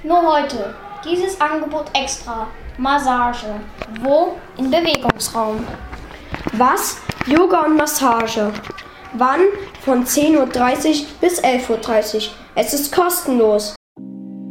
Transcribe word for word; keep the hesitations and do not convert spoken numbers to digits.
Nur heute. Dieses Angebot extra. Massage. Wo? Im Bewegungsraum. Was? Yoga und Massage. Wann? Von zehn Uhr dreißig bis elf Uhr dreißig. Es ist kostenlos.